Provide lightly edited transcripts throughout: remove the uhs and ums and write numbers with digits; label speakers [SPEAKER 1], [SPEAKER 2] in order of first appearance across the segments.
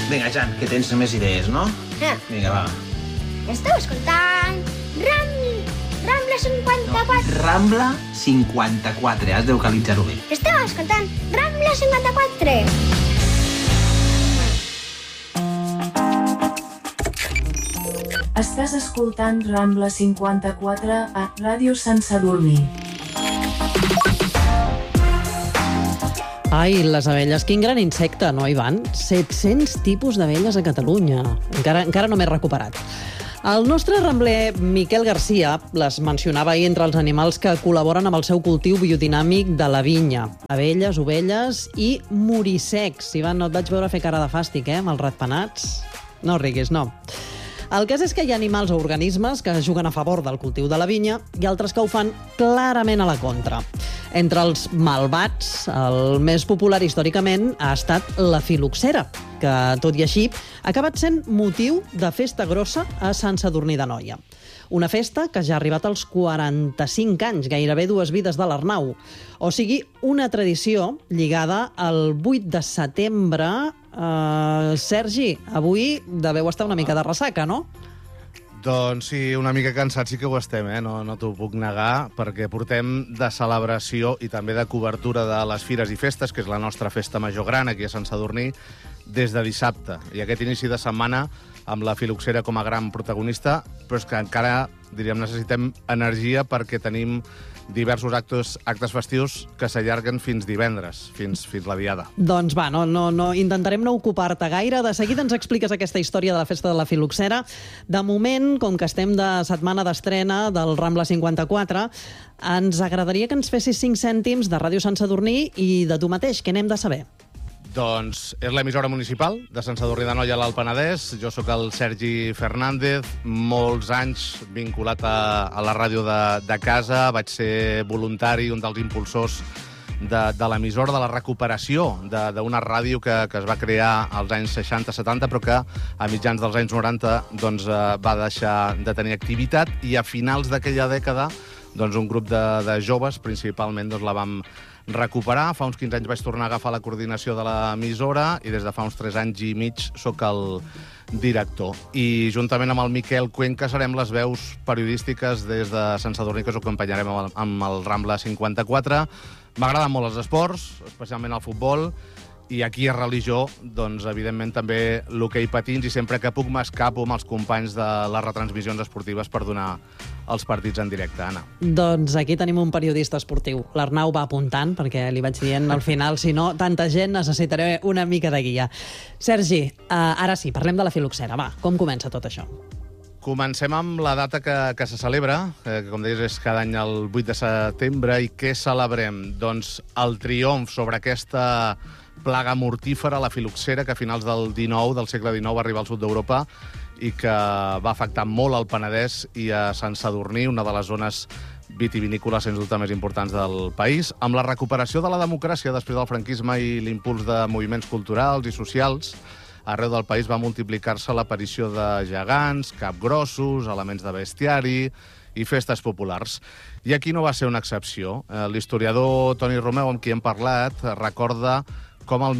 [SPEAKER 1] Vinga, Jan, que tens més idees, no? Vinga, va.
[SPEAKER 2] Esteu escoltant Rambla 54.
[SPEAKER 1] Rambla 54, has de localitzar-ho bé.
[SPEAKER 2] Esteu escoltant Rambla 54.
[SPEAKER 3] Estàs escoltant Rambla 54 a Ràdio Sant Sadurní.
[SPEAKER 4] Ai, les abelles, quin gran insecte, no, Ivan? 700 tipus d'abelles a Catalunya. Encara no m'he recuperat. El nostre rambler Miquel Garcia les mencionava ahir entre els animals que col·laboren amb el seu cultiu biodinàmic de la vinya. Abelles, ovelles i morissecs. Ivan, no et vaig veure fer cara de fàstic, amb els ratpenats. No riguis, no. El cas és que hi ha animals o organismes que juguen a favor del cultiu de la vinya i altres que ho fan clarament a la contra. Entre els malvats, el més popular històricament ha estat la filoxera, que, tot i així, ha acabat sent motiu de festa grossa a Sant Sadurní d'Anoia. Una festa que ja ha arribat als 45 anys, gairebé 2 vides de l'Arnau. O sigui, una tradició lligada al 8 de setembre. Sergi, avui deveu estar una mica de ressaca, no?
[SPEAKER 5] Doncs sí, una mica cansats sí que ho estem, no t'ho puc negar, perquè portem de celebració i també de cobertura de les fires i festes, que és la nostra festa major gran aquí a Sant Sadurní, des de dissabte. I aquest inici de setmana amb la filoxera com a gran protagonista, però és que encara, diríem, necessitem energia perquè tenim diversos actes festius que s'allarguen fins divendres, fins la diada.
[SPEAKER 4] Doncs va, intentarem no ocupar-te gaire. De seguida ens expliques aquesta història de la festa de la filoxera. De moment, com que estem de setmana d'estrena del Rambla 54, ens agradaria que ens fessis 5 cèntims de Ràdio Sant Sadurní i de tu mateix. Què n'hem de saber?
[SPEAKER 5] Doncs és l'emissora municipal de Sant Sadurní d'Anoia a l'Alt Penedès. Jo sóc el Sergi Fernández, molts anys vinculat a la ràdio de casa. Vaig ser voluntari, un dels impulsors de l'emissora, de la recuperació d'una ràdio que es va crear als anys 60-70, però que a mitjans dels anys 90 doncs, va deixar de tenir activitat, i a finals d'aquella dècada doncs, un grup de joves, principalment, doncs, la vam recuperar. Fa uns 15 anys vaig tornar a agafar la coordinació de l'emissora i des de fa uns 3 anys i mig sóc el director. I juntament amb el Miquel Cuenca serem les veus periodístiques des de Sant Sadurní que us acompanyarem amb el Rambla 54. M'agraden molt els esports, especialment el futbol, i aquí a religió, doncs, evidentment, també l'hoquei patins, i sempre que puc m'escapo amb els companys de les retransmissions esportives per donar els partits en directe, Anna.
[SPEAKER 4] Doncs aquí tenim un periodista esportiu. L'Arnau va apuntant, perquè li vaig dient al final, si no, tanta gent necessitaré una mica de guia. Sergi, ara sí, parlem de la filoxera. Va, com comença tot això?
[SPEAKER 5] Comencem amb la data que se celebra, que com deies és cada any el 8 de setembre, i què celebrem? Doncs el triomf sobre aquesta plaga mortífera, la filoxera, que a finals del segle XIX va arribar al sud d'Europa i que va afectar molt al Penedès i a Sant Sadurní, una de les zones vitivinícoles, sens dubte, més importants del país, amb la recuperació de la democràcia després del franquisme i l'impuls de moviments culturals i socials. Arreu del país va multiplicar-se l'aparició de gegants, capgrossos, elements de bestiari i festes populars. I aquí no va ser una excepció. L'historiador Toni Romeu, amb qui hem parlat, recorda com el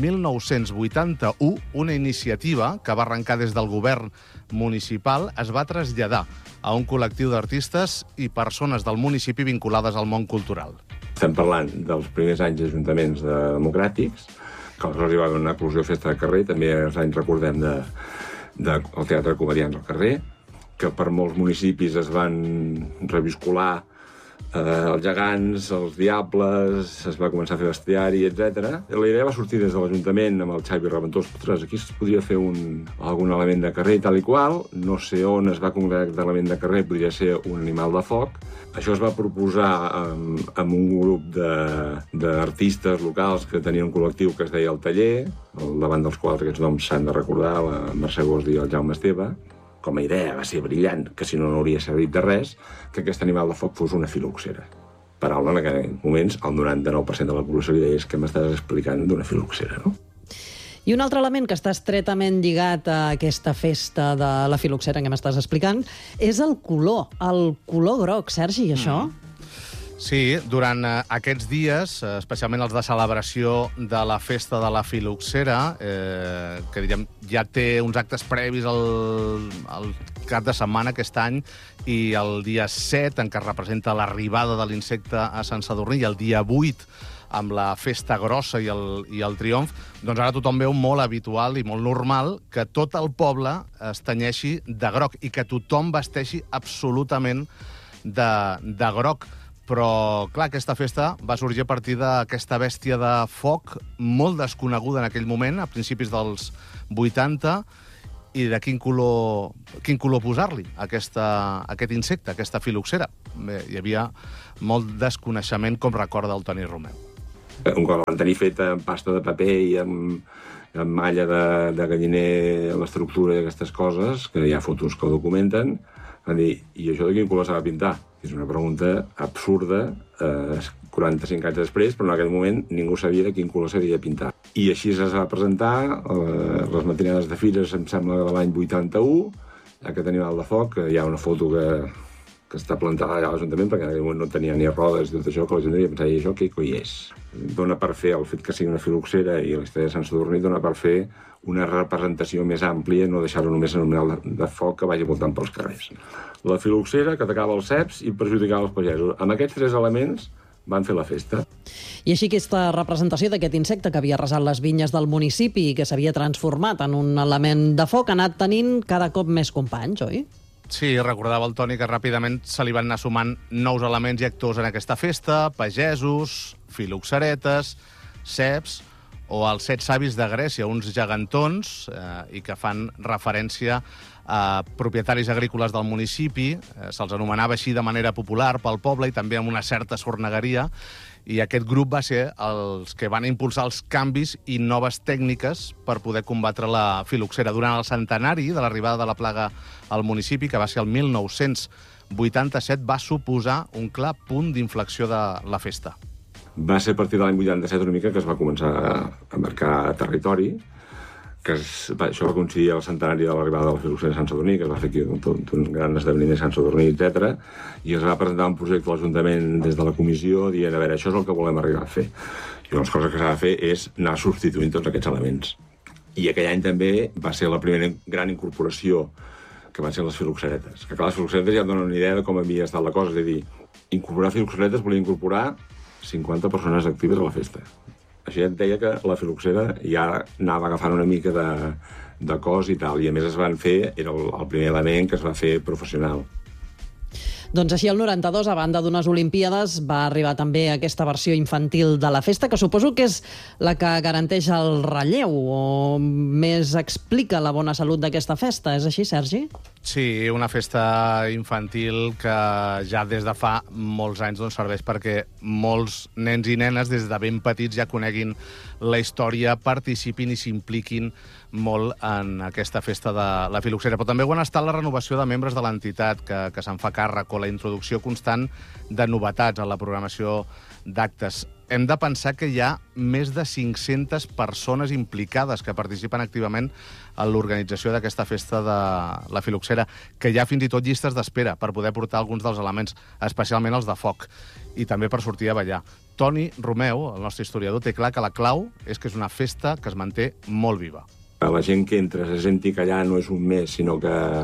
[SPEAKER 5] 1981 una iniciativa que va arrencar des del govern municipal es va traslladar a un col·lectiu d'artistes i persones del municipi vinculades al món cultural.
[SPEAKER 6] Estem parlant dels primers anys d'ajuntaments democràtics, que aleshores hi va haver una eclosió festa de carrer, també els anys recordem del Teatre de Comedians al carrer, que per molts municipis es van reviscolar els gegants, els diables, es va començar a fer bestiari, etc. La idea va sortir des de l'Ajuntament amb el Xavi Reventós. Ostres, aquí es podria fer algun element de carrer i tal i qual. No sé on es va concretar l'element de carrer, podria ser un animal de foc. Això es va proposar amb un grup d'artistes locals que tenien un col·lectiu que es deia El Taller, davant dels quals aquests noms s'han de recordar, la Mercè Gosdi i el Jaume Esteve. Com a idea va ser brillant, que si no, no hauria servit de res, que aquest animal de foc fos una filoxera. Paraula en aquells moments, el 99% de la població li deia que m'estàs explicant d'una filoxera, no?
[SPEAKER 4] I un altre element que està estretament lligat a aquesta festa de la filoxera que m'estàs explicant és el color groc, Sergi, això?
[SPEAKER 5] Sí, durant aquests dies, especialment els de celebració de la festa de la Filoxera, que diríem, ja té uns actes previs al cap de setmana aquest any, i el dia 7, en què es representa l'arribada de l'insecte a Sant Sadurní, i el dia 8, amb la festa grossa i el triomf, doncs ara tothom veu molt habitual i molt normal que tot el poble es tenyeixi de groc i que tothom vesteixi absolutament de groc. Però, clar, aquesta festa va sorgir a partir d'aquesta bèstia de foc molt desconeguda en aquell moment, a principis dels 80, i de quin color posar-li aquest insecte, aquesta filoxera. Bé, hi havia molt desconeixement, com recorda el Toni Romeu.
[SPEAKER 6] Un cop van tenir fet amb pasta de paper i amb malla de galliner, l'estructura i aquestes coses, que hi ha fotos que ho documenten, van dir, i això de quin color s'ha de pintar? És una pregunta absurda, 45 anys després, però en aquell moment ningú sabia de quin color s'havia de pintar. I així es va presentar les matinades de fires, em sembla, de l'any 81, aquest animal de foc, que hi ha una foto que està plantada allà a l'Ajuntament, perquè en aquell moment no tenia ni rodes i tot això, que la gent devia pensar, i això què coi és? Dóna per fer, el fet que sigui una filoxera i la història de Sant Sadurní, dóna per fer una representació més àmplia, no deixar-ho només en un animal de foc que vagi voltant pels carrers. La filoxera, que atacava els ceps i perjudicava els pagesos. Amb aquests 3 elements van fer la festa.
[SPEAKER 4] I així aquesta representació d'aquest insecte que havia arrasat les vinyes del municipi i que s'havia transformat en un element de foc ha anat tenint cada cop més companys, oi?
[SPEAKER 5] Sí, recordava el Toni que ràpidament se li van anar sumant nous elements i actors en aquesta festa, pagesos, filoxeretes, ceps o els 7 savis de Grècia, uns gegantons, i que fan referència a propietaris agrícoles del municipi, se'ls anomenava així de manera popular pel poble i també amb una certa sornegueria, i aquest grup va ser els que van impulsar els canvis i noves tècniques per poder combatre la filoxera. Durant el centenari de l'arribada de la plaga al municipi, que va ser el 1987, va suposar un clar punt d'inflexió de la festa.
[SPEAKER 6] Va ser a partir de l'any 87 una mica que es va començar a marcar territori, això va coincidir al centenari de l'arribada de la filoxera a Sant Sadurní, que es va fer aquí un gran esdeveniment a Sant Sadurní, etc. I es va presentar un projecte a l'Ajuntament des de la comissió dient, a veure, això és el que volem arribar a fer. I una de les coses que s'ha de fer és anar substituint tots aquests elements. I aquell any també va ser la primera gran incorporació, que van ser les filoxeretes. Que clar, les filoxeretes ja et donen una idea de com havia estat la cosa, és a dir, incorporar filoxeretes volia incorporar 50 persones actives a la festa. Així et deia que la filoxera ja anava agafant una mica de cos i tal, i a més es van fer, era el primer element que es va fer professional.
[SPEAKER 4] Doncs així el 92, a banda d'unes Olimpíades, va arribar també aquesta versió infantil de la festa, que suposo que és la que garanteix el relleu o més explica la bona salut d'aquesta festa. És així, Sergi?
[SPEAKER 5] Sí, una festa infantil que ja des de fa molts anys serveix perquè molts nens i nenes des de ben petits ja coneguin la història, participin i s'impliquin molt en aquesta festa de la filoxera. Però també ho han estat la renovació de membres de l'entitat que se'n fa càrrec o la introducció constant de novetats a la programació d'actes. Hem de pensar que hi ha més de 500 persones implicades que participen activament en l'organització d'aquesta festa de la filoxera, que hi ha fins i tot llistes d'espera per poder portar alguns dels elements, especialment els de foc, i també per sortir a ballar. Toni Romeu, el nostre historiador, té clar que la clau és que és una festa que es manté molt viva.
[SPEAKER 6] La gent que entra se senti que allà no és un mes, sinó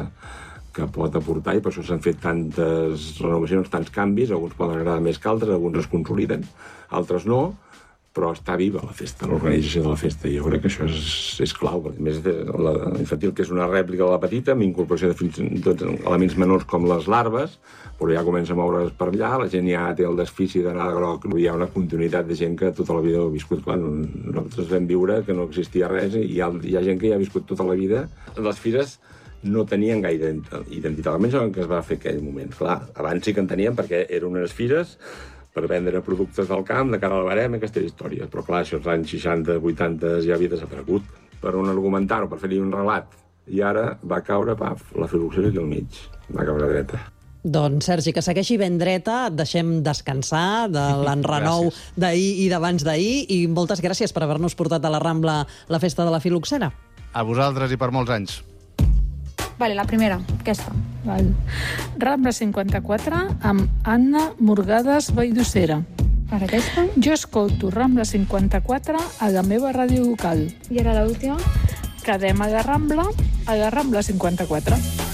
[SPEAKER 6] que pot aportar, i per això s'han fet tantes renovacions, tants canvis, alguns poden agradar més que altres, alguns es consoliden, altres no, però està viva la festa, l'organització de la festa, i jo crec que això és clau. A més, la infantil, que és una rèplica de la petita, amb incorporació de fins i tot elements menors com les larves, però ja comença a moure's per allà, la gent ja té el desfici d'anar de groc, hi ha una continuïtat de gent que tota la vida ho ha viscut. Clar, nosaltres vam viure que no existia res, i hi ha gent que ja ha viscut tota la vida. Les fires no tenien gaire identitat, almenys el que es va fer en aquell moment. Clar, abans sí que en tenien perquè eren unes fires per vendre productes del camp de cara al barem, aquesta història. Però clar, això als anys 60, 80 ja havia desaparegut. Per on argumentar-ho, per fer-hi un relat. I ara va caure, la filoxera aquí al mig. Va caure dreta.
[SPEAKER 4] Doncs, Sergi, que segueixi ben dreta, et deixem descansar de l'enrenou d'ahir i d'abans d'ahir, i moltes gràcies per haver-nos portat a la Rambla la festa de la filoxera.
[SPEAKER 5] A vosaltres i per molts anys.
[SPEAKER 7] Vale, la primera, aquesta.
[SPEAKER 8] Val. Rambla 54 amb Anna Morgades Valldossera.
[SPEAKER 7] Per aquesta.
[SPEAKER 8] Jo escolto Rambla 54 a la meva ràdio local.
[SPEAKER 7] I ara l'última.
[SPEAKER 8] Quedem a la Rambla 54.